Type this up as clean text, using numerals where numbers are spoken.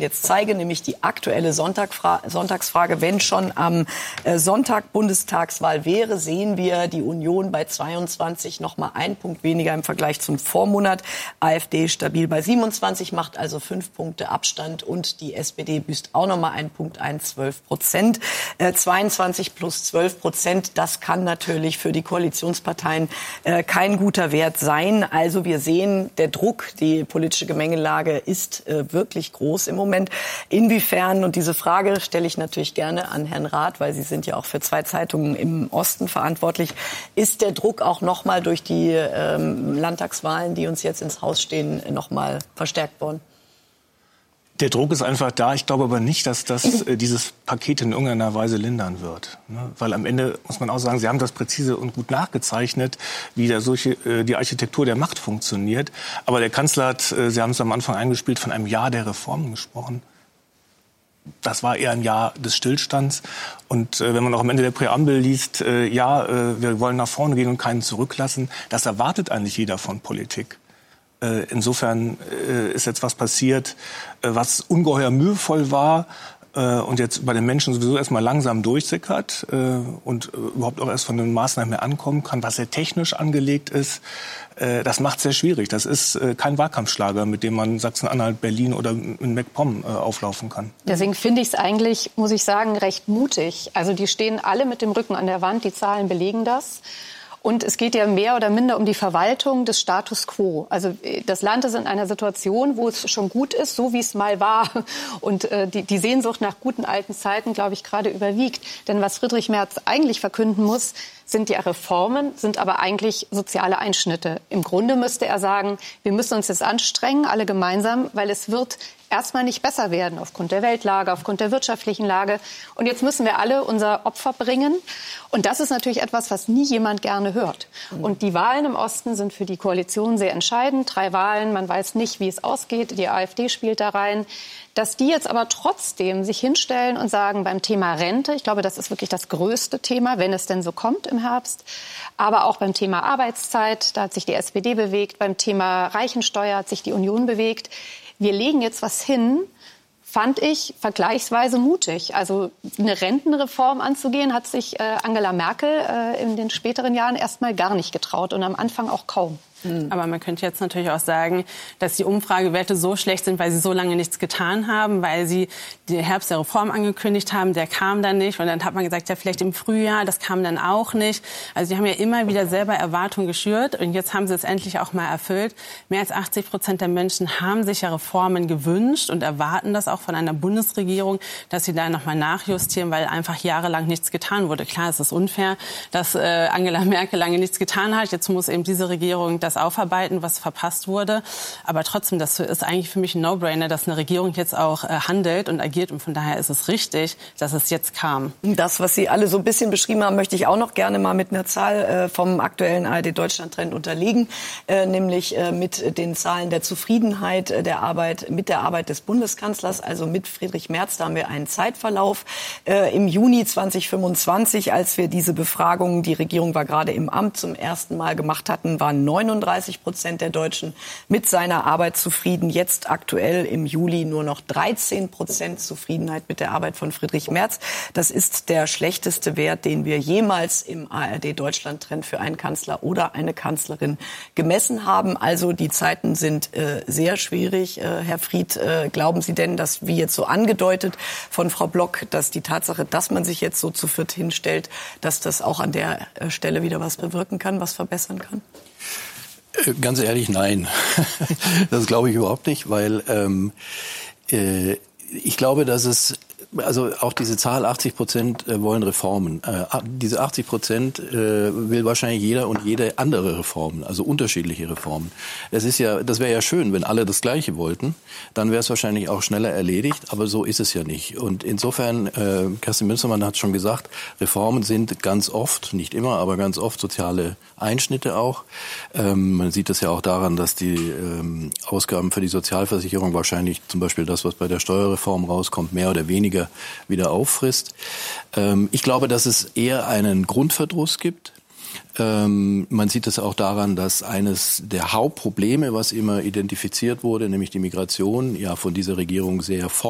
jetzt zeige, nämlich die aktuelle Sonntagsfrage. Wenn schon am Sonntag Bundestagswahl wäre, sehen wir die Union bei 22, noch mal 1 Punkt weniger im Vergleich zum Vormonat. AfD stabil bei 27, macht also 5 Punkte Abstand und die SPD büßt auch noch mal 1 Punkt ein, 12%. 22 plus 12%, das kann natürlich für die Koalitionsparteien kein guter Wert sein. Also wir sehen, der Druck, die politische Gemengelage ist wirklich groß im Moment. Inwiefern, und diese Frage stelle ich natürlich gerne an Herrn Rath, weil Sie sind ja auch für 2 Zeitungen im Osten verantwortlich, ist der Druck auch noch mal durch die Landtagswahlen, die uns jetzt ins Haus stehen, noch mal verstärkt worden? Der Druck ist einfach da. Ich glaube aber nicht, dass das dieses Paket in irgendeiner Weise lindern wird. Weil am Ende muss man auch sagen, Sie haben das präzise und gut nachgezeichnet, wie die Architektur der Macht funktioniert. Aber der Kanzler hat, Sie haben es am Anfang eingespielt, von einem Jahr der Reformen gesprochen. Das war eher ein Jahr des Stillstands. Und wenn man auch am Ende der Präambel liest, wir wollen nach vorne gehen und keinen zurücklassen, das erwartet eigentlich jeder von Politik. Insofern ist jetzt was passiert, was ungeheuer mühevoll war und jetzt bei den Menschen sowieso erstmal langsam durchsickert und überhaupt auch erst von den Maßnahmen her ankommen kann, was sehr technisch angelegt ist. Das macht es sehr schwierig. Das ist kein Wahlkampfschlager, mit dem man Sachsen-Anhalt, Berlin oder in MacPom auflaufen kann. Deswegen finde ich es eigentlich, muss ich sagen, recht mutig. Also die stehen alle mit dem Rücken an der Wand, die Zahlen belegen das. Und es geht ja mehr oder minder um die Verwaltung des Status quo. Also das Land ist in einer Situation, wo es schon gut ist, so wie es mal war. Und die Sehnsucht nach guten alten Zeiten, glaube ich, gerade überwiegt. Denn was Friedrich Merz eigentlich verkünden muss, sind ja Reformen, sind aber eigentlich soziale Einschnitte. Im Grunde müsste er sagen, wir müssen uns jetzt anstrengen, alle gemeinsam, weil es wird erstmal nicht besser werden aufgrund der Weltlage, aufgrund der wirtschaftlichen Lage. Und jetzt müssen wir alle unser Opfer bringen. Und das ist natürlich etwas, was nie jemand gerne hört. Und die Wahlen im Osten sind für die Koalition sehr entscheidend. 3 Wahlen, man weiß nicht, wie es ausgeht. Die AfD spielt da rein. Dass die jetzt aber trotzdem sich hinstellen und sagen, beim Thema Rente, ich glaube, das ist wirklich das größte Thema, wenn es denn so kommt im Herbst, aber auch beim Thema Arbeitszeit, da hat sich die SPD bewegt, beim Thema Reichensteuer hat sich die Union bewegt. Wir legen jetzt was hin, fand ich vergleichsweise mutig. Also eine Rentenreform anzugehen, hat sich Angela Merkel in den späteren Jahren erstmal gar nicht getraut und am Anfang auch kaum. Aber man könnte jetzt natürlich auch sagen, dass die Umfragewerte so schlecht sind, weil sie so lange nichts getan haben, weil sie den Herbst der Reform angekündigt haben, der kam dann nicht. Und dann hat man gesagt, ja vielleicht im Frühjahr, das kam dann auch nicht. Also sie haben ja immer wieder selber Erwartungen geschürt und jetzt haben sie es endlich auch mal erfüllt. Mehr als 80% der Menschen haben sich ja Reformen gewünscht und erwarten das auch von einer Bundesregierung, dass sie da nochmal nachjustieren, weil einfach jahrelang nichts getan wurde. Klar, es ist unfair, dass Angela Merkel lange nichts getan hat. Jetzt muss eben diese Regierung das aufarbeiten, was verpasst wurde. Aber trotzdem, das ist eigentlich für mich ein No-Brainer, dass eine Regierung jetzt auch handelt und agiert. Und von daher ist es richtig, dass es jetzt kam. Das, was Sie alle so ein bisschen beschrieben haben, möchte ich auch noch gerne mal mit einer Zahl vom aktuellen ARD-Deutschland-Trend unterlegen. Nämlich mit den Zahlen der Zufriedenheit mit der Arbeit des Bundeskanzlers, also mit Friedrich Merz. Da haben wir einen Zeitverlauf. Im Juni 2025, als wir diese Befragung, die Regierung war gerade im Amt, zum ersten Mal gemacht hatten, waren 39% der Deutschen mit seiner Arbeit zufrieden. Jetzt aktuell im Juli nur noch 13% Zufriedenheit mit der Arbeit von Friedrich Merz. Das ist der schlechteste Wert, den wir jemals im ARD-Deutschland-Trend für einen Kanzler oder eine Kanzlerin gemessen haben. Also die Zeiten sind sehr schwierig. Herr Fried, glauben Sie denn, dass, wie jetzt so angedeutet von Frau Block, dass die Tatsache, dass man sich jetzt so zu viert hinstellt, dass das auch an der Stelle wieder was bewirken kann, was verbessern kann? Ganz ehrlich, nein. Das glaube ich überhaupt nicht, weil ich glaube, dass es, also auch diese Zahl 80% wollen Reformen. Diese 80% will wahrscheinlich jeder und jede andere Reformen, also unterschiedliche Reformen. Das wäre ja schön, wenn alle das Gleiche wollten. Dann wäre es wahrscheinlich auch schneller erledigt, aber so ist es ja nicht. Und insofern, Kerstin Münstermann hat schon gesagt, Reformen sind ganz oft, nicht immer, aber ganz oft soziale Einschnitte auch. Man sieht das ja auch daran, dass die Ausgaben für die Sozialversicherung wahrscheinlich zum Beispiel das, was bei der Steuerreform rauskommt, mehr oder weniger wieder auffrisst. Ich glaube, dass es eher einen Grundverdruss gibt. Man sieht es auch daran, dass eines der Hauptprobleme, was immer identifiziert wurde, nämlich die Migration, ja von dieser Regierung sehr